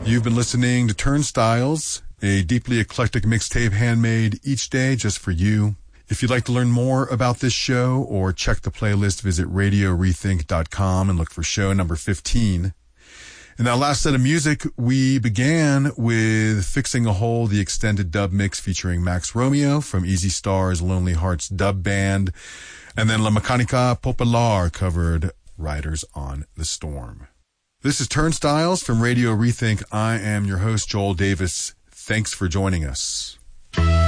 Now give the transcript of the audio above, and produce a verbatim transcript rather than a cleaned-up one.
You've been listening to Turnstiles, a deeply eclectic mixtape handmade each day just for you. If you'd like to learn more about this show or check the playlist, visit radio rethink dot com and look for show number fifteen. In that last set of music, we began with Fixing a Hole, the extended dub mix featuring Max Romeo from Easy Star's Lonely Hearts dub band. And then La Mecanica Popular covered Riders on the Storm. This is Turnstiles from Radio Rethink. I am your host, Joel Davis. Thanks for joining us.